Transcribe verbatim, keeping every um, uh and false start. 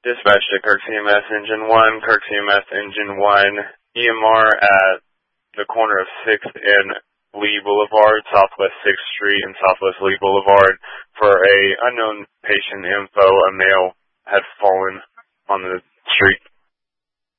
Dispatch to Kirk C M S Engine one, Kirk C M S Engine one, E M R at the corner of sixth and Lee Boulevard, Southwest sixth Street and Southwest Lee Boulevard for a unknown patient info. A male had fallen on the street.